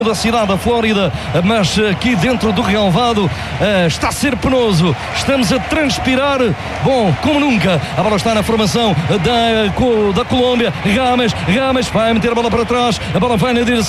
da cidade da Flórida, mas aqui dentro do relvado está a ser penoso, estamos a transpirar, bom, como nunca. A bola está na formação da Colômbia. Rames vai meter a bola para trás, a bola vai na direção